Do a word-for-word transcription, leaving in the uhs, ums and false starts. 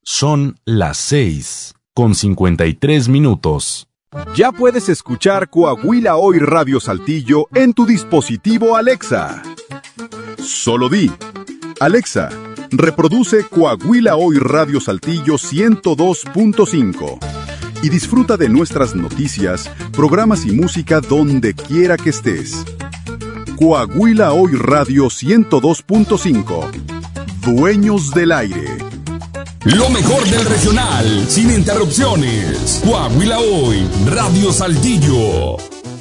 Son las seis con cincuenta y tres minutos. Ya puedes escuchar Coahuila Hoy Radio Saltillo en tu dispositivo Alexa. Solo di: Alexa, reproduce Coahuila Hoy Radio Saltillo ciento dos punto cinco y disfruta de nuestras noticias, programas y música donde quiera que estés. Coahuila Hoy Radio ciento dos punto cinco. Dueños del aire. Lo mejor del regional, sin interrupciones. Coahuila Hoy, Radio Saltillo.